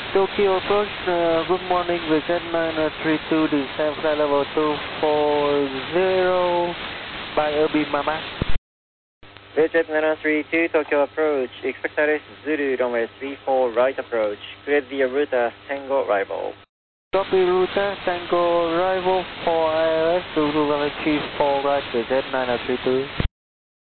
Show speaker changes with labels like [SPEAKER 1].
[SPEAKER 1] Tokyo approach, good morning, visit 932, descend flight level 240 by Urbi Mama.
[SPEAKER 2] Visit 932, Tokyo approach, expect Alice Zulu, runway 34, right approach, clear via route as Tango arrival.
[SPEAKER 1] Copy route, Tango arrival for ILS, Zulu runway 34, right, visit 932.